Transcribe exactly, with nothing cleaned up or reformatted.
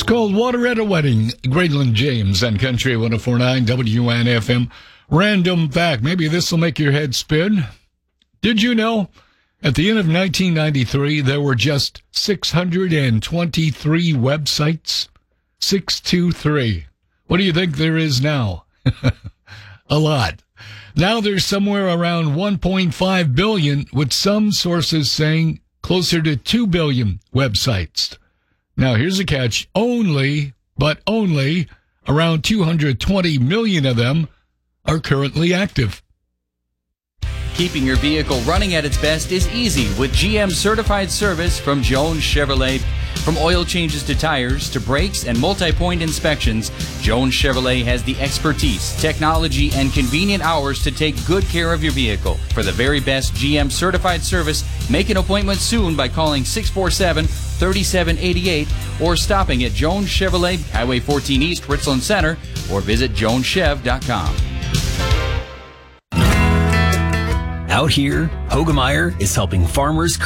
called Water at a Wedding. Graydon James and Country one oh four point nine W N F M. Random fact. Maybe this will make your head spin. Did you know at the end of nineteen ninety-three, there were just six hundred twenty-three websites? six two three. What do you think there is now? A lot. Now there's somewhere around one point five billion, with some sources saying closer to two billion websites. Now here's a catch. Only, but only, around two hundred twenty million of them are currently active. Keeping your vehicle running at its best is easy with G M certified service from Jones Chevrolet. From oil changes to tires to brakes and multi-point inspections, Jones Chevrolet has the expertise, technology, and convenient hours to take good care of your vehicle. For the very best G M certified service, make an appointment soon by calling six four seven, three seven eight eight or stopping at Jones Chevrolet, Highway fourteen East, Richland Center, or visit jones chev dot com. Out here, Hogemeyer is helping farmers